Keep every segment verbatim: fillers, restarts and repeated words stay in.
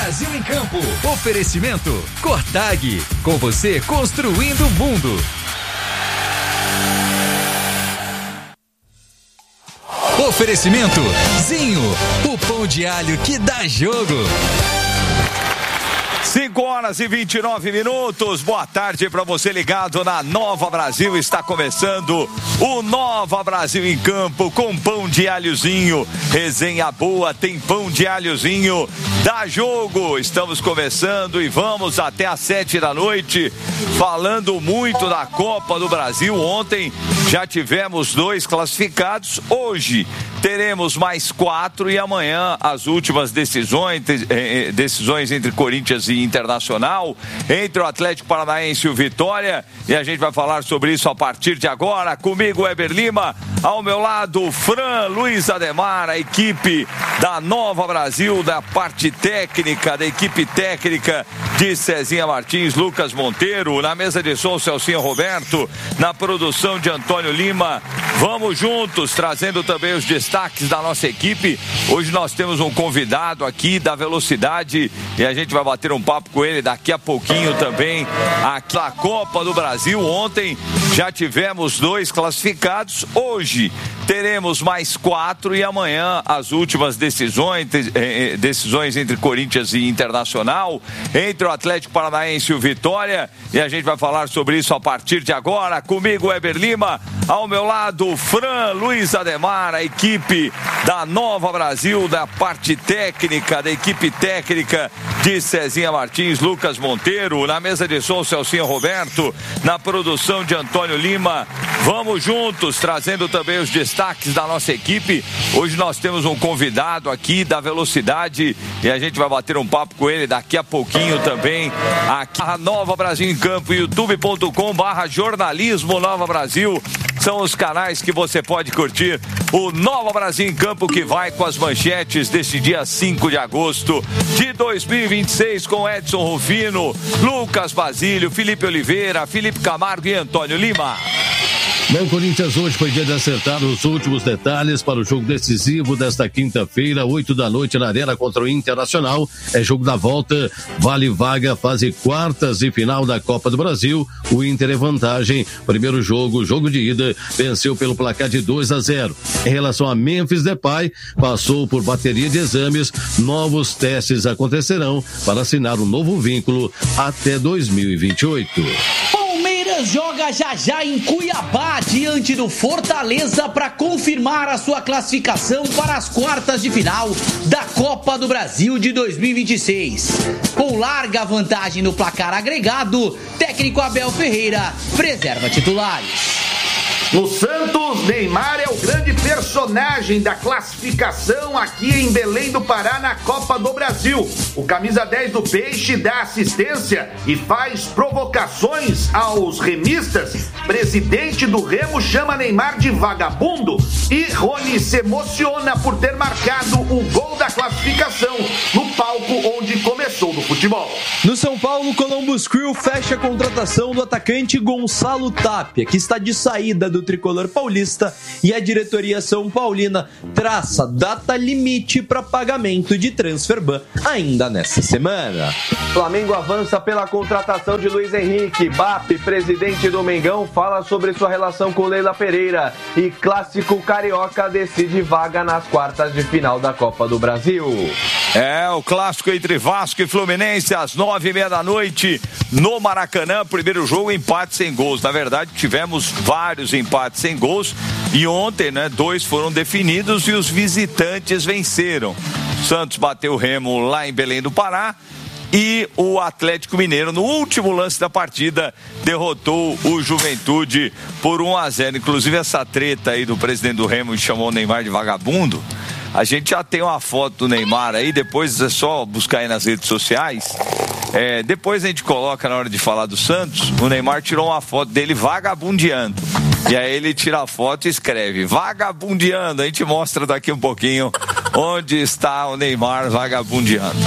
Brasil em Campo. Oferecimento Cortag. Com você construindo o mundo. Oferecimento Zinho. O pão de alho que dá jogo. cinco horas e vinte e nove minutos, boa tarde para você ligado na Nova Brasil, está começando o Nova Brasil em Campo com pão de alhozinho, resenha boa, tem pão de alhozinho, dá jogo, estamos começando e vamos até às sete da noite, falando muito da Copa do Brasil. Ontem já tivemos dois classificados, hoje teremos mais quatro e amanhã as últimas decisões, eh, decisões entre Corinthians e Internacional, entre o Atlético Paranaense e o Vitória, e a gente vai falar sobre isso a partir de agora. Comigo, Weber Lima, ao meu lado, Fran, Luiz Ademar, a equipe da Nova Brasil, da parte técnica, da equipe técnica de Cezinha Martins, Lucas Monteiro, na mesa de som, Celcinho Roberto, na produção de Antônio Lima. Vamos juntos, trazendo também os destaques da nossa equipe. Hoje nós temos um convidado aqui da Velocidade e a gente vai bater um papo com ele daqui a pouquinho também. Aqui na Copa do Brasil, ontem já tivemos dois classificados, hoje teremos mais quatro e amanhã as últimas decisões, eh, decisões entre Corinthians e Internacional, entre o Atlético Paranaense e o Vitória, e a gente vai falar sobre isso a partir de agora. Comigo, Weber Lima, ao meu lado, Fran, Luiz Ademar, a equipe da Nova Brasil, da parte técnica, da equipe técnica de Cezinha Martins, Lucas Monteiro, na mesa de som, Celcinho Roberto, na produção de Antônio Lima. Vamos juntos, trazendo também os destaques da nossa equipe. Hoje nós temos um convidado aqui da Velocidade e a gente vai bater um papo com ele daqui a pouquinho também. Aqui a Nova Brasil em Campo, youtube ponto com barra jornalismo Nova Brasil. São os canais que você pode curtir o Nova Brasil em Campo, que vai com as manchetes deste dia cinco de agosto de dois mil e vinte e seis, com Edson Rufino, Lucas Basílio, Felipe Oliveira, Felipe Camargo e Antônio Lima. Bom, Corinthians, hoje foi dia de acertar os últimos detalhes para o jogo decisivo desta quinta-feira, oito da noite, na Arena contra o Internacional. É jogo da volta, vale vaga, fase quartas e final da Copa do Brasil. O Inter é vantagem. Primeiro jogo, jogo de ida, venceu pelo placar de dois a zero. Em relação a Memphis Depay, passou por bateria de exames. Novos testes acontecerão para assinar um novo vínculo até dois mil e vinte e oito. Joga já já em Cuiabá diante do Fortaleza para confirmar a sua classificação para as quartas de final da Copa do Brasil de dois mil e vinte e seis. Com larga vantagem no placar agregado, técnico Abel Ferreira preserva titulares. No Santos, Neymar é o grande personagem da classificação aqui em Belém do Pará na Copa do Brasil. O camisa dez do Peixe dá assistência e faz provocações aos remistas. Presidente do Remo chama Neymar de vagabundo e Rony se emociona por ter marcado o gol da classificação no palco onde começou no futebol. No São Paulo, Columbus Crew fecha a contratação do atacante Gonçalo Tapia, que está de saída do do tricolor paulista, e a diretoria São Paulina traça data limite para pagamento de transferban ainda nesta semana. Flamengo avança pela contratação de Luiz Henrique. B A P, presidente do Mengão, fala sobre sua relação com Leila Pereira, e Clássico Carioca decide vaga nas quartas de final da Copa do Brasil. É, o clássico entre Vasco e Fluminense às nove e meia da noite no Maracanã. Primeiro jogo, empate sem gols. Na verdade, tivemos vários empates sem gols e ontem, né, dois foram definidos e os visitantes venceram. Santos bateu o Remo lá em Belém do Pará e o Atlético Mineiro, no último lance da partida, derrotou o Juventude por um a zero. Inclusive, essa treta aí do presidente do Remo que chamou o Neymar de vagabundo, a gente já tem uma foto do Neymar aí, depois é só buscar aí nas redes sociais. É, depois a gente coloca na hora de falar do Santos, o Neymar tirou uma foto dele vagabundeando. E aí ele tira a foto e escreve vagabundeando. A gente mostra daqui um pouquinho onde está o Neymar vagabundeando.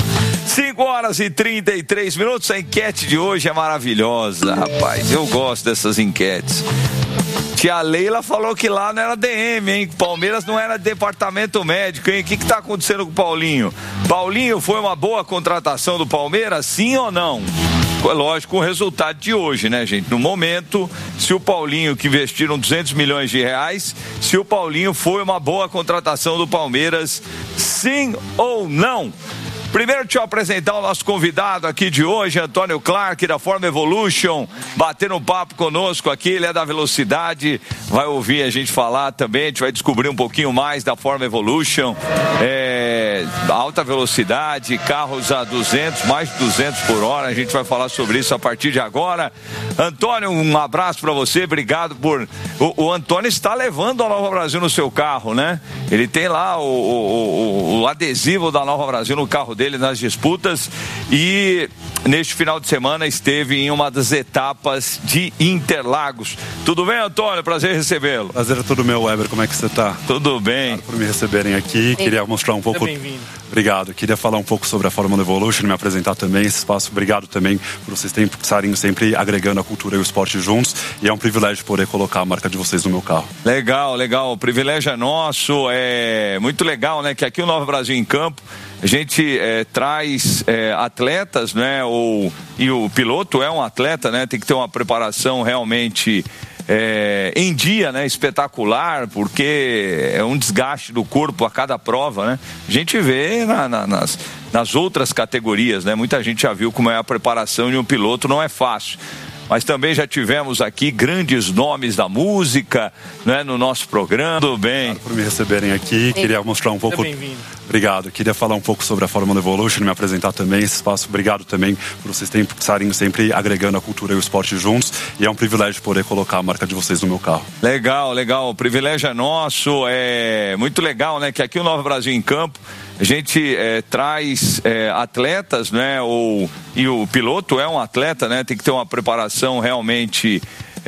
cinco horas e trinta e três minutos. A enquete de hoje é maravilhosa, rapaz. Eu gosto dessas enquetes. Tia Leila falou que lá não era D M, hein? Palmeiras não era departamento médico, hein? O que que tá acontecendo com o Paulinho? Paulinho foi uma boa contratação do Palmeiras, sim ou não? É lógico, o resultado de hoje, né, gente? No momento, se o Paulinho, que investiram duzentos milhões de reais, se o Paulinho foi uma boa contratação do Palmeiras, sim ou não? Primeiro, deixa eu apresentar o nosso convidado aqui de hoje, Antônio Clark, da Forma Evolution, batendo um papo conosco aqui, ele é da Velocidade, vai ouvir a gente falar também, a gente vai descobrir um pouquinho mais da Forma Evolution, é, alta velocidade, carros a duzentos, mais de duzentos por hora, a gente vai falar sobre isso a partir de agora. Antônio, um abraço para você, obrigado por... O, o Antônio está levando a Nova Brasil no seu carro, né? Ele tem lá o, o, o, o adesivo da Nova Brasil no carro dele nas disputas e neste final de semana esteve em uma das etapas de Interlagos. Tudo bem, Antônio? Prazer recebê-lo. Prazer é todo meu, Weber. Como é que você está? Tudo bem. Obrigado por me receberem aqui. Queria mostrar um pouco... Bem-vindo. Obrigado. Queria falar um pouco sobre a Fórmula Evolution, me apresentar também esse espaço. Obrigado também por vocês estarem sempre agregando a cultura e o esporte juntos. E é um privilégio poder colocar a marca de vocês no meu carro. Legal, legal. O privilégio é nosso. É muito legal, né? Que aqui o Nova Brasil em Campo a gente é, traz é, atletas, né? Ou, e o piloto é um atleta, né? Tem que ter uma preparação realmente é, em dia, né? Espetacular, porque é um desgaste do corpo a cada prova, né? A gente vê na, na, nas, nas outras categorias, né? Muita gente já viu como é a preparação de um piloto, não é fácil. Mas também já tivemos aqui grandes nomes da música, né, no nosso programa. Tudo bem. Obrigado por me receberem aqui. Queria mostrar um pouco... Bem-vindo. Obrigado. Queria falar um pouco sobre a Fórmula Evolution, me apresentar também esse espaço. Obrigado também por vocês estarem sempre agregando a cultura e o esporte juntos. E é um privilégio poder colocar a marca de vocês no meu carro. Legal, legal. O privilégio é nosso. É muito legal, né? Que aqui o Nova Brasil em Campo a gente é, traz é, atletas, né? Ou, e o piloto é um atleta, né? Tem que ter uma preparação realmente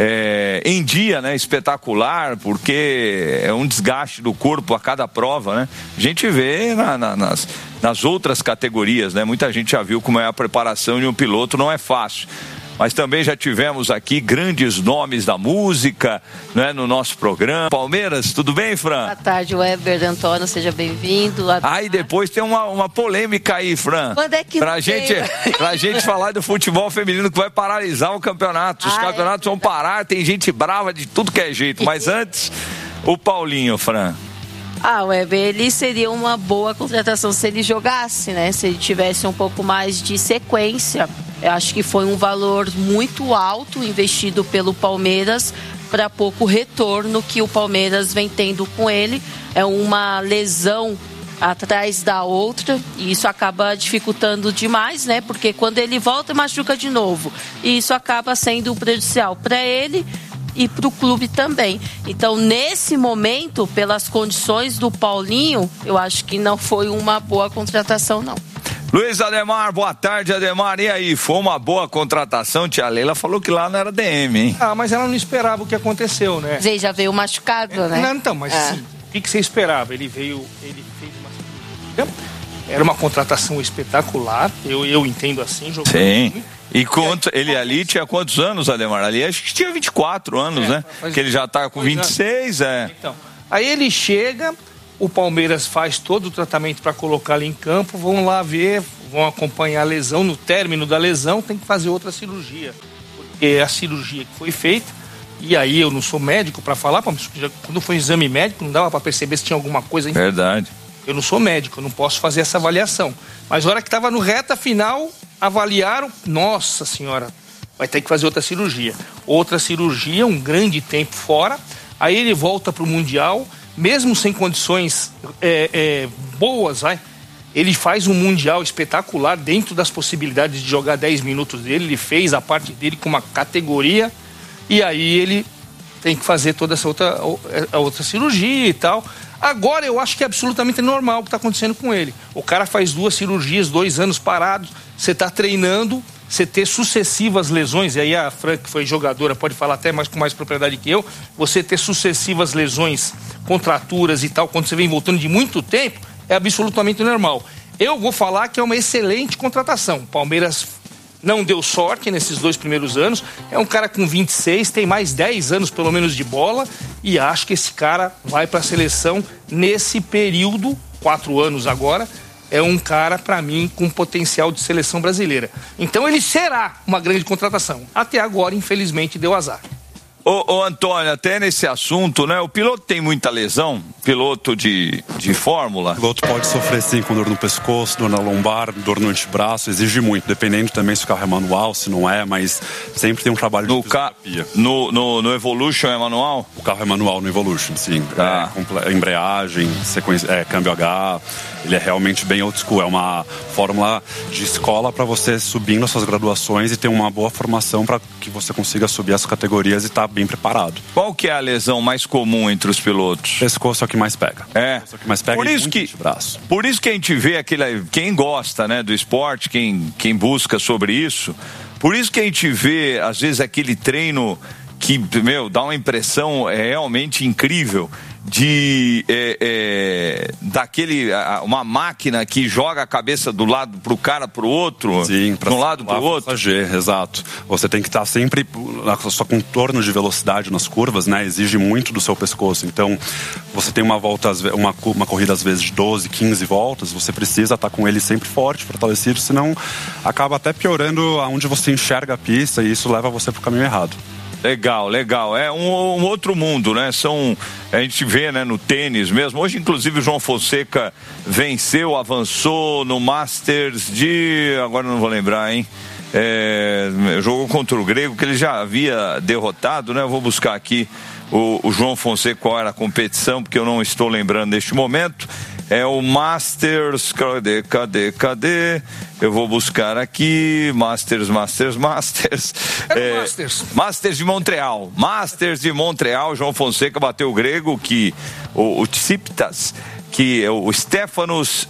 é, em dia, né? Espetacular, porque é um desgaste do corpo a cada prova, né? A gente vê na, na, nas, nas outras categorias, né? Muita gente já viu como é a preparação de um piloto, não é fácil. Mas também já tivemos aqui grandes nomes da música, né, no nosso programa. Palmeiras, tudo bem, Fran? Boa tarde, Weber, Antônio, seja bem-vindo. Aí ah, depois tem uma, uma polêmica aí, Fran. Quando é que pra não gente, tem? Pra gente falar do futebol feminino que vai paralisar o campeonato. Os ah, campeonatos é vão parar, tem gente brava de tudo que é jeito. Mas antes, o Paulinho, Fran. Ah, Weber, ele seria uma boa contratação se ele jogasse, né? Se ele tivesse um pouco mais de sequência. Eu acho que foi um valor muito alto investido pelo Palmeiras para pouco retorno que o Palmeiras vem tendo com ele. É uma lesão atrás da outra e isso acaba dificultando demais, né? Porque quando ele volta, machuca de novo. E isso acaba sendo prejudicial para ele e para o clube também. Então, nesse momento, pelas condições do Paulinho, eu acho que não foi uma boa contratação, não. Luiz Ademar, boa tarde, Ademar. E aí, foi uma boa contratação? Tia Leila falou que lá não era D M, hein? Ah, mas ela não esperava o que aconteceu, né? Zé já veio machucado, é, né? Não, então, mas é. sim, o que, que você esperava? Ele veio, ele fez uma cirurgia, era uma contratação espetacular, eu, eu entendo assim, jogando. Sim. Muito. E quanto, ele ali tinha quantos anos, Ademar? Ali acho que tinha vinte e quatro anos, é, né? Que ele já tá com vinte e seis, é. Então, aí ele chega, o Palmeiras faz todo o tratamento para colocar ele em campo, vão lá ver, vão acompanhar a lesão, no término da lesão tem que fazer outra cirurgia, porque a cirurgia que foi feita, e aí eu não sou médico para falar, quando foi exame médico não dava para perceber se tinha alguma coisa... Verdade. Eu não sou médico, eu não posso fazer essa avaliação, mas na hora que estava no reta final, avaliaram, nossa senhora, vai ter que fazer outra cirurgia, outra cirurgia, um grande tempo fora, aí ele volta para o Mundial, mesmo sem condições é, é, boas, vai, ele faz um Mundial espetacular dentro das possibilidades de jogar dez minutos dele, ele fez a parte dele com uma categoria e aí ele tem que fazer toda essa outra, a outra cirurgia e tal. Agora eu acho que é absolutamente normal o que está acontecendo com ele. O cara faz duas cirurgias, dois anos parados, você está treinando, você ter sucessivas lesões, e aí a Fran, que foi jogadora, pode falar até mais com mais propriedade que eu, você ter sucessivas lesões, contraturas e tal, quando você vem voltando de muito tempo, é absolutamente normal. Eu vou falar que é uma excelente contratação. O Palmeiras não deu sorte nesses dois primeiros anos. É um cara com vinte e seis, tem mais dez anos pelo menos de bola. E acho que esse cara vai para a seleção nesse período, quatro anos agora. É um cara, para mim, com potencial de seleção brasileira. Então ele será uma grande contratação. Até agora, infelizmente, deu azar. Ô, ô Antônio, até nesse assunto, né? O piloto tem muita lesão, piloto de, de Fórmula. O piloto pode sofrer sim com dor no pescoço, dor na lombar, dor no antebraço, exige muito, dependendo também se o carro é manual, se não é, mas sempre tem um trabalho de no fisioterapia. Ca... No, no, no Evolution é manual? O carro é manual no Evolution, sim. Tá. É, embreagem, sequência, é, câmbio H, ele é realmente bem old school, é uma fórmula de escola para você subir nas suas graduações e ter uma boa formação para que você consiga subir as categorias e estar tá bem preparado. Qual que é a lesão mais comum entre os pilotos? Pescoço é o que mais pega. É. Pescoço é o que mais pega. Por isso que braço. Por isso que a gente vê aquele, quem gosta, né, do esporte, quem quem busca sobre isso. Por isso que a gente vê às vezes aquele treino que, meu, dá uma impressão é, realmente incrível de é, é, daquele uma máquina que joga a cabeça do lado pro cara pro outro, sim, de um lado pro outro. G, exato. Você tem que estar sempre na sua contorno de velocidade nas curvas, né? Exige muito do seu pescoço. Então, você tem uma volta, uma, uma corrida às vezes de doze, quinze voltas, você precisa estar com ele sempre forte, fortalecido, senão acaba até piorando aonde você enxerga a pista e isso leva você pro caminho errado. Legal, legal. É um, um outro mundo, né? São, a gente vê, né, no tênis mesmo. Hoje, inclusive, o João Fonseca venceu, avançou no Masters de... Agora não vou lembrar, hein? É, jogou contra o grego, que ele já havia derrotado, né? Eu vou buscar aqui o, o João Fonseca, qual era a competição, porque eu não estou lembrando neste momento. É o Masters, cadê, cadê, cadê? Eu vou buscar aqui, Masters, Masters, Masters. É, Masters. Masters de Montreal. Masters de Montreal, João Fonseca bateu o grego, que o, o Tsitsipas, que é o Stefanos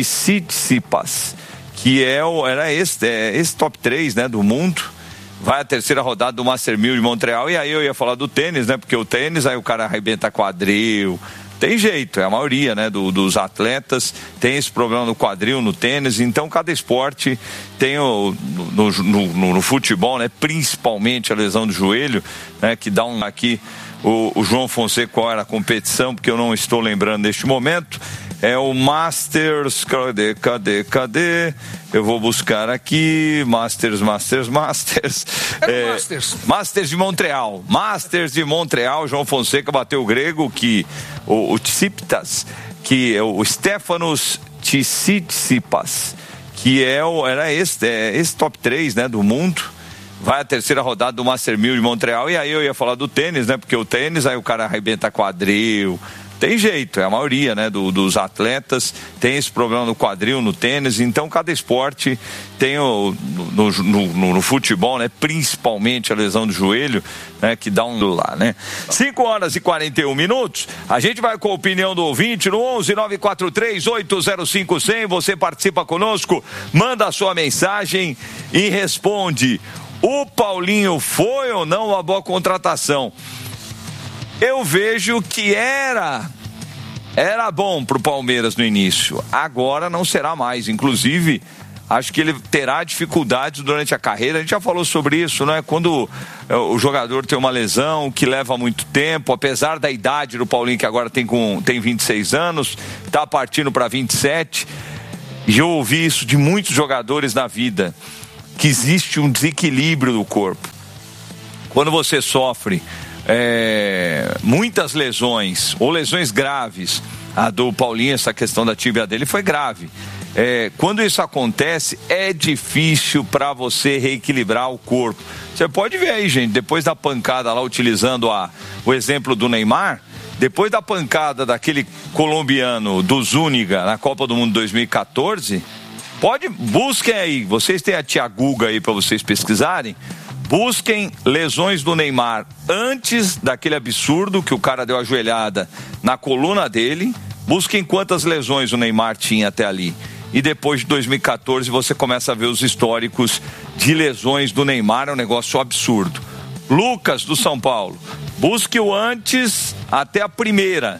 Tsitsipas, que é o, era esse, é esse top três, né, do mundo. Vai a terceira rodada do Master mil de Montreal, e aí eu ia falar do tênis, né, porque o tênis, aí o cara arrebenta quadril. Tem jeito, é a maioria, né, do, dos atletas tem esse problema no quadril, no tênis. Então cada esporte tem o, no, no, no, no futebol, né, principalmente a lesão do joelho, né, que dá um aqui o, o João Fonseca, qual era a competição, porque eu não estou lembrando neste momento. É o Masters, cadê, cadê, cadê? Eu vou buscar aqui, Masters, Masters, Masters. É, Masters. Masters de Montreal. Masters de Montreal, João Fonseca bateu o grego, que o, o Tsitsipas, que é o Stefanos Tsitsipas, que é o, era esse, é esse top três, né, do mundo. Vai a terceira rodada do Master mil de Montreal, e aí eu ia falar do tênis, né, porque o tênis, aí o cara arrebenta quadril. Tem jeito, é a maioria, né, do, dos atletas tem esse problema no quadril, no tênis. Então cada esporte tem o, no, no, no, no futebol, né, principalmente a lesão do joelho, né, que dá um lá, né. cinco horas e quarenta e um minutos, a gente vai com a opinião do ouvinte no onze nove quatro três oito zero cinco zero zero. Você participa conosco, manda a sua mensagem e responde: o Paulinho foi ou não uma boa contratação? Eu vejo que era era bom pro Palmeiras no início, agora não será mais. Inclusive, acho que ele terá dificuldades durante a carreira. A gente já falou sobre isso, né? Quando o jogador tem uma lesão que leva muito tempo, apesar da idade do Paulinho, que agora tem, com, tem vinte e seis anos, tá partindo para vinte e sete, e eu ouvi isso de muitos jogadores na vida, que existe um desequilíbrio do corpo. Quando você sofre É, muitas lesões ou lesões graves, a do Paulinho, essa questão da tíbia dele foi grave. É, quando isso acontece, é difícil para você reequilibrar o corpo. Você pode ver aí, gente, depois da pancada lá, utilizando a, o exemplo do Neymar, depois da pancada daquele colombiano do Zúñiga na Copa do Mundo dois mil e catorze, pode, busquem aí, vocês têm a tia Guga aí para vocês pesquisarem. Busquem lesões do Neymar antes daquele absurdo que o cara deu a joelhada na coluna dele. Busquem quantas lesões o Neymar tinha até ali. E depois de dois mil e catorze você começa a ver os históricos de lesões do Neymar. É um negócio absurdo. Lucas, do São Paulo, busque o antes até a primeira.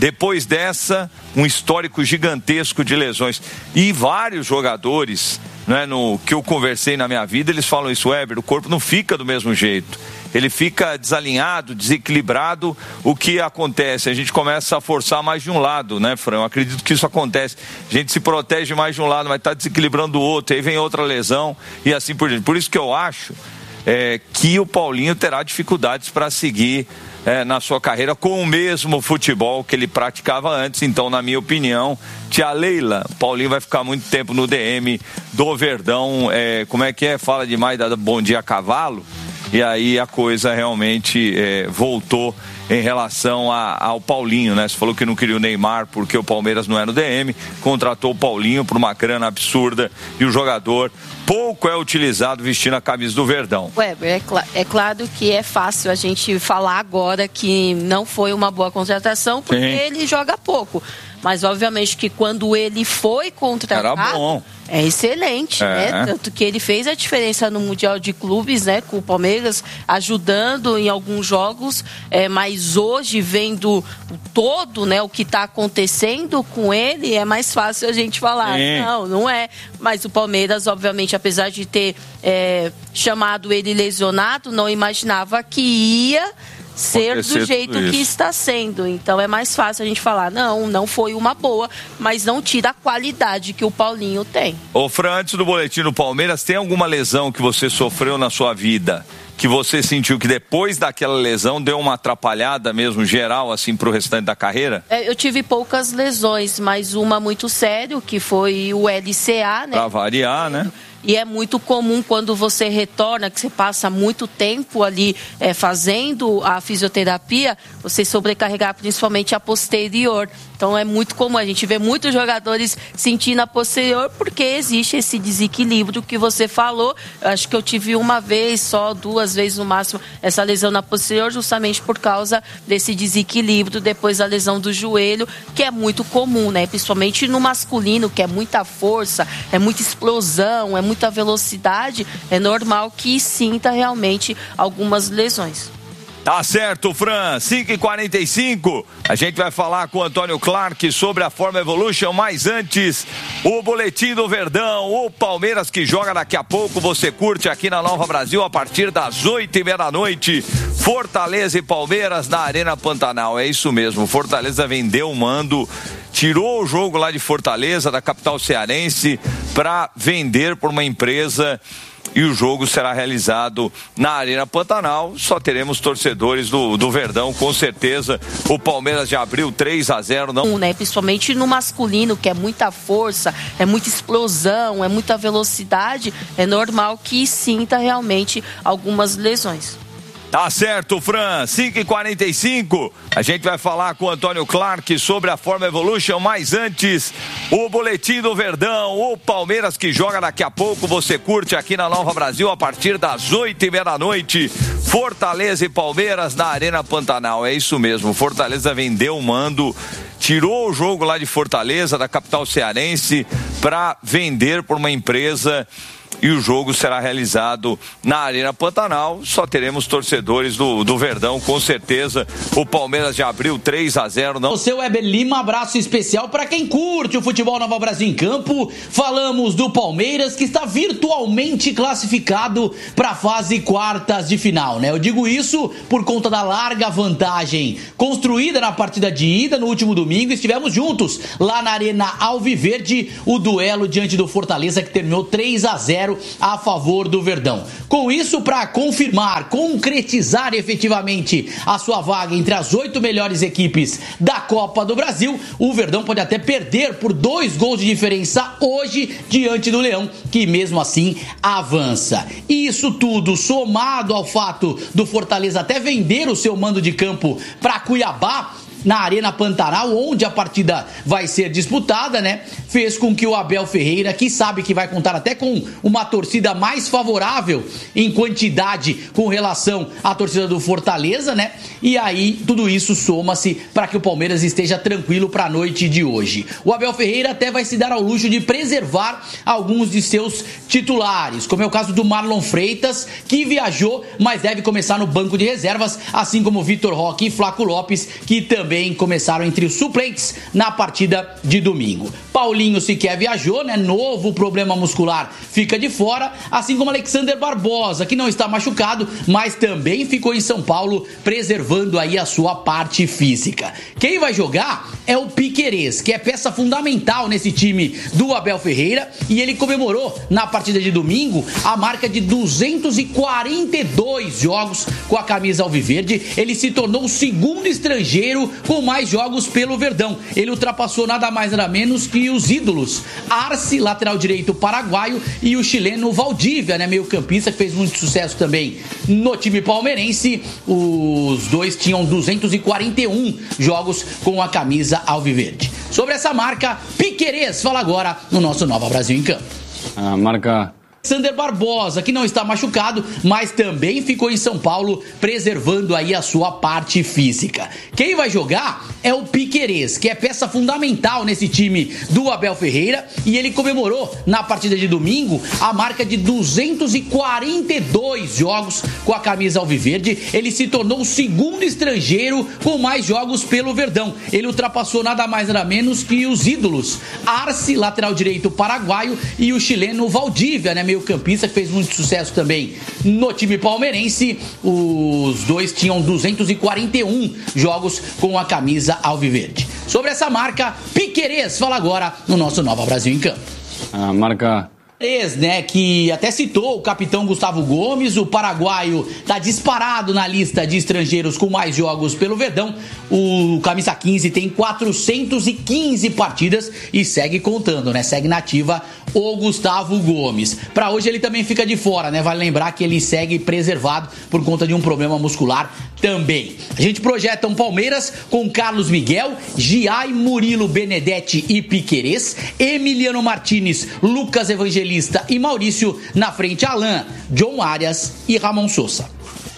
Depois dessa, um histórico gigantesco de lesões. E vários jogadores, né, no que eu conversei na minha vida, eles falam isso, Weber, o corpo não fica do mesmo jeito. Ele fica desalinhado, desequilibrado. O que acontece? A gente começa a forçar mais de um lado, né, Fran? Eu acredito que isso acontece. A gente se protege mais de um lado, mas está desequilibrando o outro. Aí vem outra lesão e assim por diante. Por isso que eu acho é, que o Paulinho terá dificuldades para seguir É, na sua carreira com o mesmo futebol que ele praticava antes. Então, na minha opinião, tia Leila, Paulinho vai ficar muito tempo no D M do Verdão. É, como é que é? Fala demais da Bom Dia Cavalo. E aí a coisa realmente é, voltou em relação a, ao Paulinho, né? Você falou que não queria o Neymar porque o Palmeiras não é no D M, contratou o Paulinho por uma grana absurda e o jogador pouco é utilizado vestindo a camisa do Verdão. Weber, é, cl- é claro que é fácil a gente falar agora que não foi uma boa contratação porque Sim. ele joga pouco. Mas, obviamente, que quando ele foi contratado, era bom. É excelente, é. né? Tanto que ele fez a diferença no Mundial de Clubes, né? Com o Palmeiras, ajudando em alguns jogos. É, mas hoje, vendo o todo, né? O que está acontecendo com ele, é mais fácil a gente falar. Sim. Não, não é. Mas o Palmeiras, obviamente, apesar de ter é, chamado ele lesionado, não imaginava que ia ser do jeito que está sendo. Então é mais fácil a gente falar, não, não foi uma boa, mas não tira a qualidade que o Paulinho tem. Ô Fran, antes do boletim do Palmeiras, tem alguma lesão que você sofreu na sua vida, que você sentiu que depois daquela lesão deu uma atrapalhada mesmo geral, assim, pro restante da carreira? É, eu tive poucas lesões, mas uma muito séria, que foi o L C A, né? Pra variar, né? E é muito comum quando você retorna, que você passa muito tempo ali é, fazendo a fisioterapia, você sobrecarregar principalmente a posterior. Então é muito comum, a gente vê muitos jogadores sentindo a posterior porque existe esse desequilíbrio que você falou. Eu acho que eu tive uma vez só, duas vezes no máximo, essa lesão na posterior, justamente por causa desse desequilíbrio depois da lesão do joelho, que é muito comum, né? Principalmente no masculino, que é muita força, é muita explosão, é muita velocidade, é normal que sinta realmente algumas lesões. Tá certo, Fran. cinco e quarenta e cinco. A gente vai falar com o Antônio Clark sobre a Forma Evolution, mas antes, o boletim do Verdão, o Palmeiras que joga daqui a pouco, você curte aqui na Nova Brasil a partir das oito e meia da noite. Fortaleza e Palmeiras na Arena Pantanal. É isso mesmo, Fortaleza vendeu o mando, tirou o jogo lá de Fortaleza, da capital cearense, para vender por uma empresa. E o jogo será realizado na Arena Pantanal. Só teremos torcedores do, do Verdão, com certeza. O Palmeiras já abriu três a zero. Não... Né? Principalmente no masculino, que é muita força, é muita explosão, é muita velocidade. É normal que sinta realmente algumas lesões. Tá certo, Fran. cinco e quarenta e cinco. A gente vai falar com o Antônio Clark sobre a Forma Evolution, mas antes, o boletim do Verdão, o Palmeiras que joga daqui a pouco, você curte aqui na Nova Brasil a partir das oito e meia da noite. Fortaleza e Palmeiras na Arena Pantanal. É isso mesmo, Fortaleza vendeu o mando, tirou o jogo lá de Fortaleza, da capital cearense, para vender por uma empresa. E o jogo será realizado na Arena Pantanal. Só teremos torcedores do, do Verdão, com certeza. O Palmeiras já abriu três a zero. Não... O seu Weber Lima, abraço especial para quem curte o futebol Nova Brasil em campo. Falamos do Palmeiras, que está virtualmente classificado para a fase quartas de final, né? Eu digo isso por conta da larga vantagem construída na partida de ida no último domingo. Estivemos juntos lá na Arena Alviverde, o duelo diante do Fortaleza, que terminou três a zero a favor do Verdão. Com isso, para confirmar, concretizar efetivamente a sua vaga entre as oito melhores equipes da Copa do Brasil, o Verdão pode até perder por dois gols de diferença hoje diante do Leão, que mesmo assim avança. E isso tudo somado ao fato do Fortaleza até vender o seu mando de campo para Cuiabá, na Arena Pantanal, onde a partida vai ser disputada, né? Fez com que o Abel Ferreira, que sabe que vai contar até com uma torcida mais favorável em quantidade com relação à torcida do Fortaleza, né? E aí tudo isso soma-se para que o Palmeiras esteja tranquilo para a noite de hoje. O Abel Ferreira até vai se dar ao luxo de preservar alguns de seus titulares, como é o caso do Marlon Freitas, que viajou, mas deve começar no banco de reservas, assim como Vitor Roque e Flaco Lopes, que também também começaram entre os suplentes na partida de domingo. Paulinho sequer viajou, né? Novo problema muscular, fica de fora, assim como Alexander Barbosa, que não está machucado, mas também ficou em São Paulo, preservando aí a sua parte física. Quem vai jogar é o Piquerez, que é peça fundamental nesse time do Abel Ferreira, e ele comemorou na partida de domingo a marca de duzentos e quarenta e dois jogos com a camisa alviverde. Ele se tornou o segundo estrangeiro com mais jogos pelo Verdão. Ele ultrapassou nada mais nada menos que os ídolos Arce, lateral direito paraguaio, e o chileno Valdívia, né, meio campista, que fez muito sucesso também no time palmeirense. Os dois tinham duzentos e quarenta e um jogos com a camisa alviverde. Sobre essa marca, Piquerez fala agora no nosso Nova Brasil em Campo. A marca... Alexander Barbosa, que não está machucado, mas também ficou em São Paulo, preservando aí a sua parte física. Quem vai jogar é o Piquerez, que é peça fundamental nesse time do Abel Ferreira, e ele comemorou na partida de domingo a marca de duzentos e quarenta e dois jogos com a camisa alviverde. Ele se tornou o segundo estrangeiro com mais jogos pelo Verdão. Ele ultrapassou nada mais nada menos que os ídolos Arce, lateral direito paraguaio, e o chileno Valdívia, né, meio campista, que fez muito sucesso também no time palmeirense. Os dois tinham duzentos e quarenta e um jogos com a camisa alviverde. Sobre essa marca, Piquerez fala agora no nosso Nova Brasil em Campo. A marca... Né, que até citou o capitão Gustavo Gomes, o paraguaio está disparado na lista de estrangeiros com mais jogos pelo Verdão. O camisa quinze tem quatrocentas e quinze partidas e segue contando, né? Segue na ativa o Gustavo Gomes. Para hoje ele também fica de fora, né? Vale lembrar que ele segue preservado por conta de um problema muscular também. A gente projeta um Palmeiras com Carlos Miguel, Giai, Murilo, Benedetti e Piquerez, Emiliano Martinez, Lucas Evangelista e Maurício, na frente Alain, John Arias e Ramon Sousa.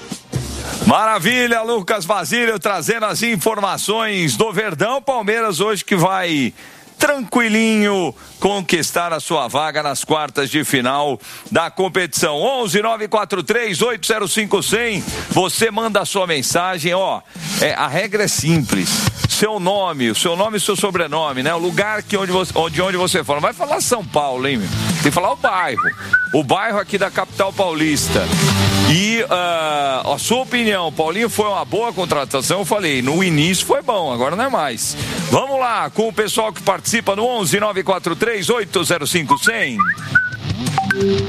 Maravilha, Lucas Basílio trazendo as informações do Verdão. Palmeiras hoje que vai tranquilinho conquistar a sua vaga nas quartas de final da competição. onze nove quatro três oito zero cinco zero zero. Você manda a sua mensagem, ó. É, a regra é simples. Seu nome, o seu nome e seu sobrenome, né? O lugar que onde você, de onde você fala. Não vai falar São Paulo, hein, meu? Tem que falar o bairro. O bairro aqui da capital paulista. E uh, a sua opinião, Paulinho, foi uma boa contratação? Eu falei, no início foi bom, agora não é mais. Vamos lá com o pessoal que participa no onze nove quatro três oito zero cinco zero zero.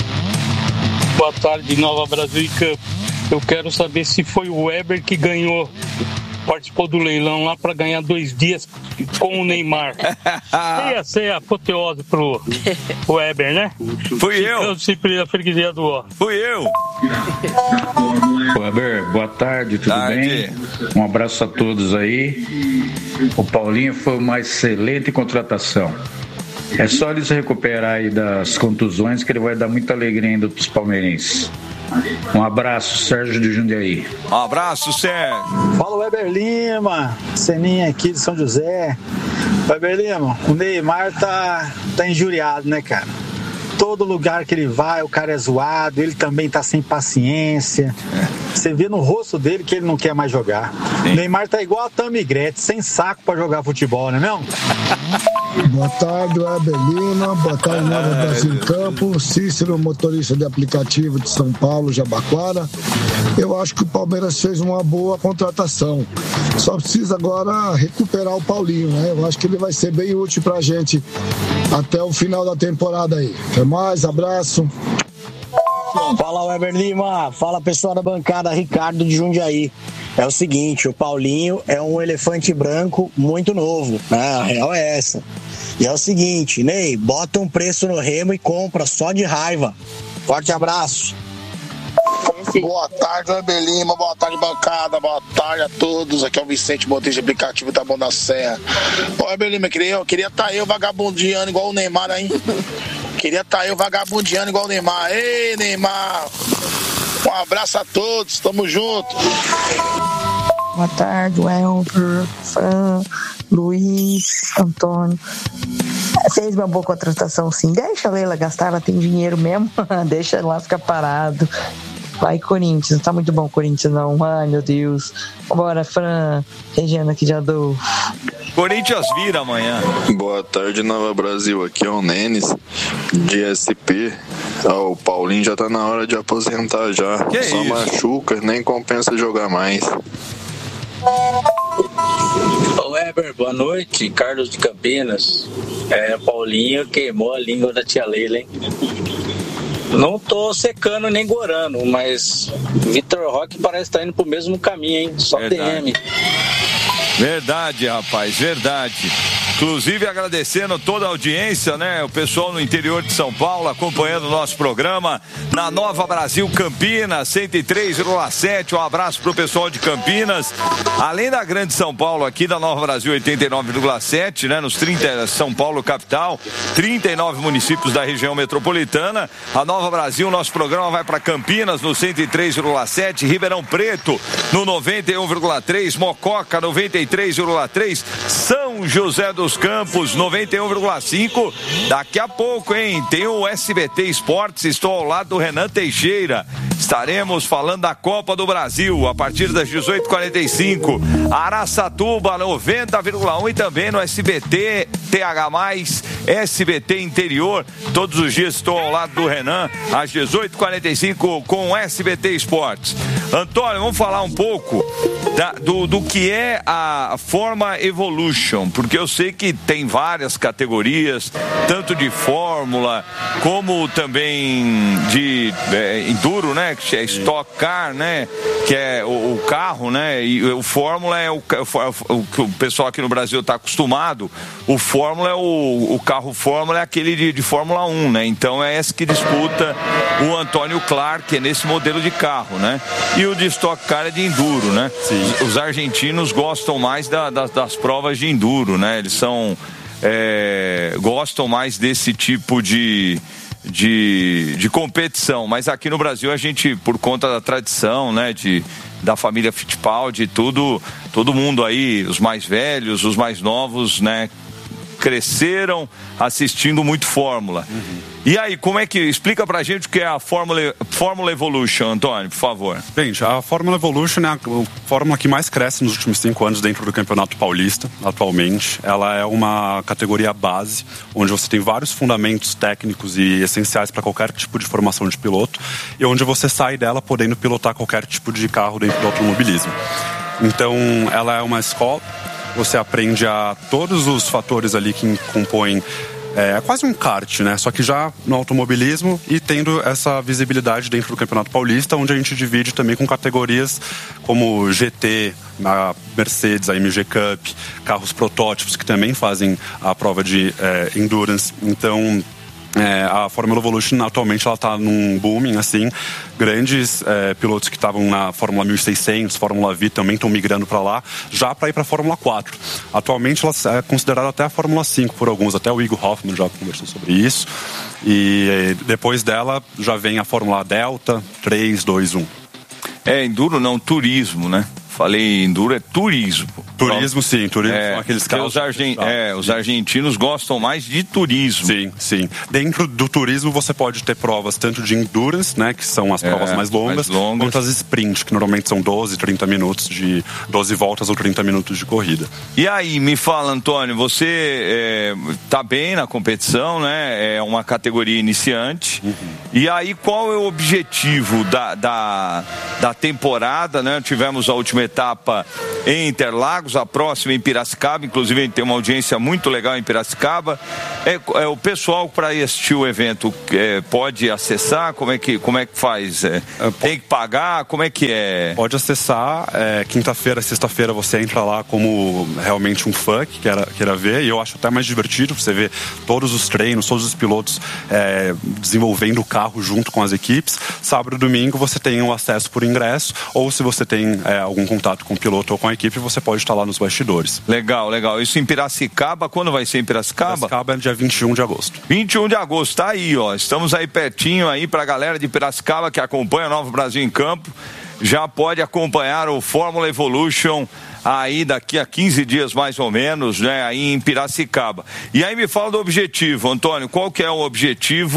Boa tarde, Nova Brasil e Campo. Eu quero saber se foi o Weber que ganhou, participou do leilão lá para ganhar dois dias com o Neymar. Ia ser a apoteose pro Weber, né? Fui eu. Eu sempre a freguesia do ó. Fui eu. Weber, boa tarde, tudo tarde. bem? Um abraço a todos aí. O Paulinho foi uma excelente contratação. É só ele se recuperar aí das contusões que ele vai dar muita alegria ainda pros palmeirenses. Um abraço, Sérgio de Jundiaí. Um abraço, Sérgio. Fala, Weber Lima, Seninha aqui de São José. Weber Lima, o Neymar tá, tá injuriado, né, cara? Todo lugar que ele vai, o cara é zoado, ele também tá sem paciência. Você vê no rosto dele que ele não quer mais jogar. Sim. O Neymar tá igual a Tammy Gretchen, sem saco pra jogar futebol, né, mesmo? Boa tarde, Weber Lima. Boa tarde, Nova Brasil em Campo. Cícero, motorista de aplicativo de São Paulo, Jabaquara. Eu acho que o Palmeiras fez uma boa contratação. Só precisa agora recuperar o Paulinho, né? Eu acho que ele vai ser bem útil pra gente até o final da temporada aí. Até mais, abraço. Fala, Weber Lima. Fala, pessoal da bancada, Ricardo de Jundiaí. É o seguinte, o Paulinho é um elefante branco muito novo, né? A real é essa. E é o seguinte, Ney, bota um preço no Remo e compra só de raiva. Forte abraço. Boa tarde, Weber Lima, boa tarde, bancada, boa tarde a todos. Aqui é o Vicente, motorista de aplicativo da Bom da Serra. Ô, Weber Lima, eu queria estar tá eu vagabundeando igual o Neymar aí. Queria estar tá eu vagabundeando igual o Neymar. Ei, Neymar! Um abraço a todos, tamo junto. Boa tarde, Welper, Fran, Luiz, Antônio. Fez uma boa contratação, sim. Deixa a Leila gastar, ela tem dinheiro mesmo. Deixa lá ficar parado. Vai, Corinthians. Não tá muito bom o Corinthians, não. Ai, meu Deus. Bora, Fran. Regina aqui de Adolfo. Corinthians vira amanhã. Boa tarde, Nova Brasil. Aqui é o Nenes, de S P. Ah, o Paulinho já tá na hora de aposentar já. Que Só isso? machuca, nem compensa jogar mais. Ô Weber, boa noite. Carlos de Campinas. É, Paulinho queimou a língua da tia Leila, hein? Não tô secando nem gorando, mas Vitor Roque parece estar indo pro mesmo caminho, hein? Só Verdade. D M. Verdade, rapaz, verdade. Inclusive agradecendo toda a audiência, né? O pessoal no interior de São Paulo acompanhando o nosso programa na Nova Brasil Campinas, cento e três vírgula sete. Um abraço pro pessoal de Campinas. Além da Grande São Paulo aqui da Nova Brasil oitenta e nove vírgula sete, né? Nos trinta, São Paulo capital, trinta e nove municípios da região metropolitana. A Nova Brasil, nosso programa vai para Campinas no cento e três vírgula sete, Ribeirão Preto no noventa e um vírgula três, Mococa noventa e três vírgula três, São José dos Campos noventa e um vírgula cinco. Daqui a pouco, hein? Tem o S B T Esportes. Estou ao lado do Renan Teixeira. Estaremos falando da Copa do Brasil a partir das dezoito e quarenta e cinco. Araçatuba noventa vírgula um e também no S B T T H mais, S B T Interior. Todos os dias estou ao lado do Renan às dezoito e quarenta e cinco com o S B T Esportes. Antônio, vamos falar um pouco da, do, do que é a Forma Evolution, porque eu sei que tem várias categorias, tanto de Fórmula como também de é, Enduro, né? Que é Stock Car, né? Que é o, o carro, né? E o Fórmula é o, o, o que o pessoal aqui no Brasil está acostumado. O Fórmula é o, o carro Fórmula é aquele de, de Fórmula um, né? Então é esse que disputa o Antônio Clark, que é nesse modelo de carro, né? E o de Stock Car é de Enduro, né? Sim. Os argentinos gostam mais da, da, das provas de Enduro, né? Eles são é, gostam mais desse tipo de De, de competição, mas aqui no Brasil a gente, por conta da tradição, né, de, da família Fittipaldi e tudo, todo mundo aí, os mais velhos, os mais novos, né, cresceram assistindo muito Fórmula. Uhum. E aí, como é que, explica pra gente o que é a Fórmula, Fórmula Evolution, Antônio, por favor. Gente, a Fórmula Evolution é a fórmula que mais cresce nos últimos cinco anos dentro do Campeonato Paulista, atualmente. Ela é uma categoria base, onde você tem vários fundamentos técnicos e essenciais para qualquer tipo de formação de piloto, e onde você sai dela podendo pilotar qualquer tipo de carro dentro do automobilismo. Então, ela é uma escola, você aprende a todos os fatores ali que compõem. É quase um kart, né? Só que já no automobilismo e tendo essa visibilidade dentro do Campeonato Paulista, onde a gente divide também com categorias como G T, a Mercedes, a M G Cup, carros protótipos que também fazem a prova de é, endurance. Então, É, a Fórmula Evolution atualmente ela está num booming, assim, grandes é, pilotos que estavam na Fórmula mil e seiscentos, Fórmula V também estão migrando para lá, já para ir para a Fórmula quatro. Atualmente ela é considerada até a Fórmula cinco por alguns, até o Igor Hoffman já conversou sobre isso, e depois dela já vem a Fórmula Delta, três, dois, um. É, enduro não, turismo, né? Falei enduro, é turismo. Turismo, sim, turismo é, são aqueles carros. Os, argen... é, os argentinos gostam mais de turismo. Sim, sim. Dentro do turismo você pode ter provas tanto de endurance, né, que são as provas é, mais longas, mais longas, quanto as sprint, que normalmente são doze, trinta minutos de doze voltas ou trinta minutos de corrida. E aí, me fala, Antônio, você está é, bem na competição, né? É uma categoria iniciante. Uhum. E aí, qual é o objetivo da, da, da temporada, né? Tivemos a última etapa em Interlagos, a próxima em Piracicaba, inclusive a gente tem uma audiência muito legal em Piracicaba. É, é o pessoal para ir assistir o evento é, pode acessar? Como é que, como é que faz? É, tem que pagar? Como é que é? Pode acessar, é, quinta-feira, sexta-feira você entra lá como realmente um fã que queira, queira ver, e eu acho até mais divertido você ver todos os treinos, todos os pilotos é, desenvolvendo o carro junto com as equipes. Sábado e domingo você tem o acesso por ingresso, ou se você tem é, algum contato com o piloto ou com a equipe, você pode estar lá nos bastidores. Legal, legal. Isso em Piracicaba, quando vai ser em Piracicaba? Piracicaba é dia vinte e um de agosto. vinte e um de agosto, tá aí, ó. Estamos aí pertinho aí pra galera de Piracicaba que acompanha o Nova Brasil em Campo. Já pode acompanhar o Fórmula Evolution aí daqui a quinze dias mais ou menos, né, aí em Piracicaba. E aí me fala do objetivo, Antônio, qual que é o objetivo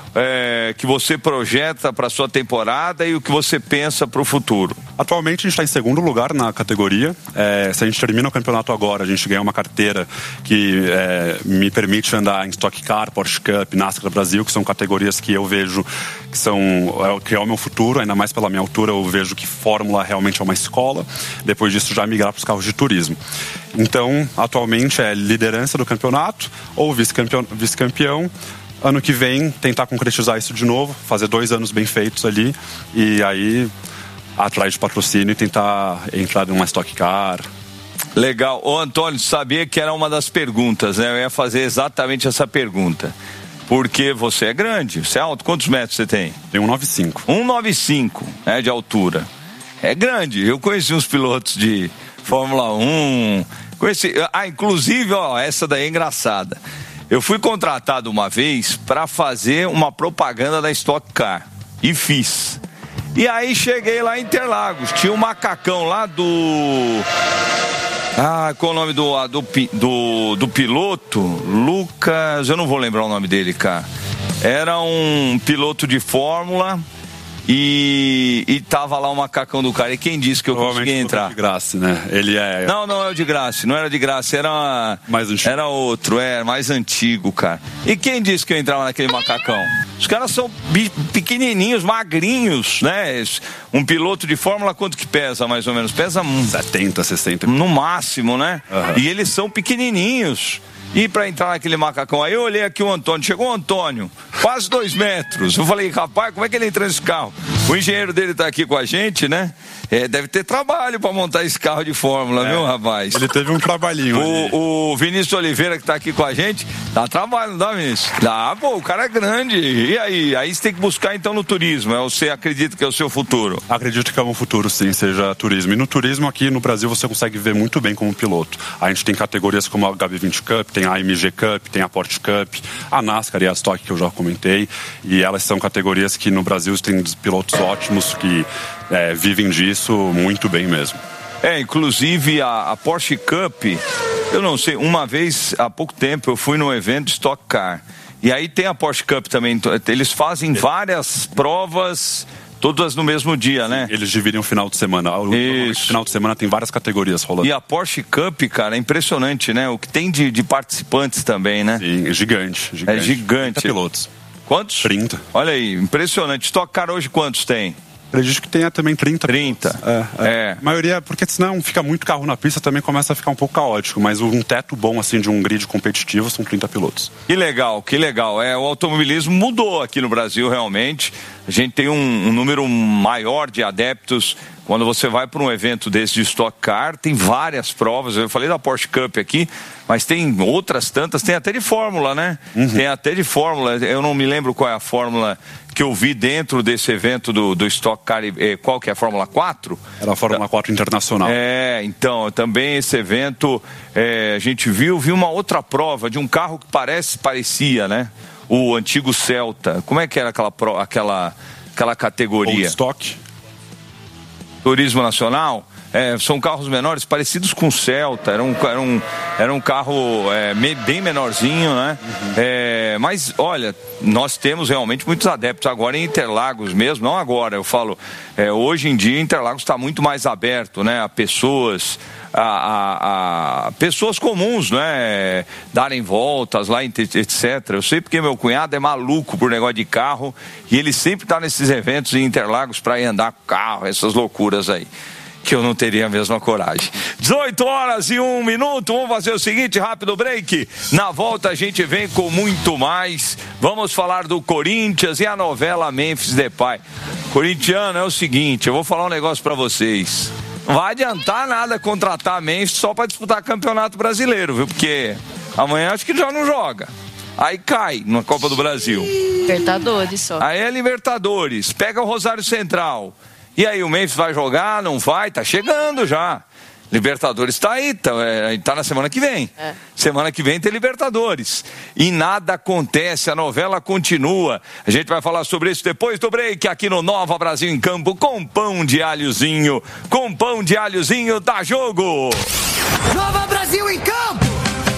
é, que você projeta para a sua temporada e o que você pensa para o futuro? Atualmente a gente está em segundo lugar na categoria. É, se a gente termina o campeonato agora, a gente ganha uma carteira que é, me permite andar em Stock Car, Porsche Cup, NASCAR Brasil, que são categorias que eu vejo que são que é o meu futuro, ainda mais pela minha altura. Eu vejo que Fórmula realmente é uma escola. Depois disso já migrar para os carros de turismo. Então, atualmente é liderança do campeonato ou vice-campeão, vice-campeão. Ano que vem, tentar concretizar isso de novo, fazer dois anos bem feitos ali e aí atrás de patrocínio e tentar entrar numa Stock Car. Legal. Ô Antônio, sabia que era uma das perguntas, né? Eu ia fazer exatamente essa pergunta. Porque você é grande, você é alto. Quantos metros você tem? Tem um noventa e cinco. um noventa e cinco, né, de altura. É grande. Eu conheci uns pilotos de Fórmula um. Conheci... Ah, inclusive, ó, essa daí é engraçada. Eu fui contratado uma vez para fazer uma propaganda da Stock Car. E fiz. E aí cheguei lá em Interlagos. Tinha um macacão lá do... Ah, qual o nome do, do, do, do piloto? Lucas... Eu não vou lembrar o nome dele, cara. Era um piloto de Fórmula... E, e tava lá o macacão do cara. E quem disse que eu consegui entrar? De graça, né? Ele é... Não, não é o de graça. Não era de graça. Era, mais antigo. Era outro. É, mais antigo, cara. E quem disse que eu entrava naquele macacão? Os caras são pequenininhos, magrinhos, né? Um piloto de Fórmula, quanto que pesa, mais ou menos? Pesa... setenta, sessenta. No máximo, né? Uhum. E eles são pequenininhos. E para entrar naquele macacão, aí eu olhei aqui o Antônio, chegou o Antônio, quase dois metros. Eu falei, rapaz, como é que ele entrou nesse carro? O engenheiro dele tá aqui com a gente, né? É, deve ter trabalho para montar esse carro de Fórmula, é, viu, rapaz? Ele teve um trabalhinho. O, o Vinícius Oliveira, que tá aqui com a gente, dá trabalho, não dá, Vinícius? Dá, pô, o cara é grande. E aí? Aí você tem que buscar, então, no turismo. É, você acredita que é o seu futuro? Acredito que é um futuro, sim, seja turismo. E no turismo, aqui no Brasil, você consegue ver muito bem como piloto. A gente tem categorias como a H B vinte Cup, tem a M G Cup, tem a Porsche Cup, a NASCAR e a Stock, que eu já comentei. E elas são categorias que no Brasil tem pilotos ótimos que é, vivem disso muito bem mesmo. É, inclusive a, a Porsche Cup, eu não sei, uma vez, há pouco tempo, eu fui num evento Stock Car. E aí tem a Porsche Cup também, eles fazem várias provas... Todas no mesmo dia, né? Eles dividem o final de semana. O final de semana tem várias categorias rolando. E a Porsche Cup, cara, é impressionante, né? O que tem de, de participantes também, né? Sim, é gigante, gigante. É gigante. trinta pilotos. Quantos? trinta. Olha aí, impressionante. Stock Car hoje quantos tem? Acredito que tenha também trinta. trinta. É, é. é. A maioria, porque senão fica muito carro na pista, também começa a ficar um pouco caótico. Mas um teto bom, assim, de um grid competitivo são trinta pilotos. Que legal, que legal. É, o automobilismo mudou aqui no Brasil, realmente. A gente tem um, um número maior de adeptos. Quando você vai para um evento desse de Stock Car, tem várias provas. Eu falei da Porsche Cup aqui, mas tem outras tantas. Tem até de Fórmula, né? Uhum. Tem até de Fórmula. Eu não me lembro qual é a Fórmula que eu vi dentro desse evento do, do Stock Car. Qual que é a Fórmula quatro? Era a Fórmula quatro Internacional. É, então, também esse evento, é, a gente viu, viu uma outra prova de um carro que parece, parecia, né? O antigo Celta. Como é que era aquela, aquela, aquela categoria? Old Stock. Turismo Nacional, é, são carros menores, parecidos com o Celta, era um, era um, era um carro é, bem menorzinho, né? Uhum. É, mas, olha, nós temos realmente muitos adeptos agora em Interlagos mesmo, não agora, eu falo, é, hoje em dia Interlagos está muito mais aberto, né? A pessoas... A, a, a pessoas comuns, né, darem voltas lá, etcétera. Eu sei porque meu cunhado é maluco por negócio de carro e ele sempre está nesses eventos em Interlagos para ir andar com carro, essas loucuras aí, que eu não teria a mesma coragem. dezoito horas e um minuto, vamos fazer o seguinte, rápido break. Na volta a gente vem com muito mais. Vamos falar do Corinthians e a novela Memphis Depay. Corintiano, é o seguinte, eu vou falar um negócio para vocês. Não vai adiantar nada contratar a Memphis só para disputar campeonato brasileiro, viu? Porque amanhã acho que já não joga. Aí cai na Copa do Brasil. Libertadores só. Aí é Libertadores. Pega o Rosário Central. E aí o Memphis vai jogar? Não vai? Tá chegando já. Libertadores tá aí, tá, é, tá na semana que vem. É. Semana que vem tem Libertadores. E nada acontece, a novela continua. A gente vai falar sobre isso depois do break, aqui no Nova Brasil em Campo, com pão de alhozinho. Com pão de alhozinho, dá jogo! Nova Brasil em Campo!